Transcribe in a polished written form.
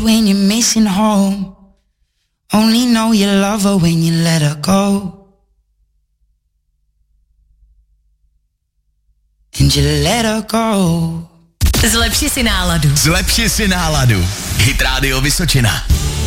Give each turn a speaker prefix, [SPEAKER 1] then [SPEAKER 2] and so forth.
[SPEAKER 1] when you're missing home. Only know you love her when you let her go. And you let her go.
[SPEAKER 2] Zlepši si náladu.
[SPEAKER 3] Zlepši si náladu. Hit Radio Vysočina.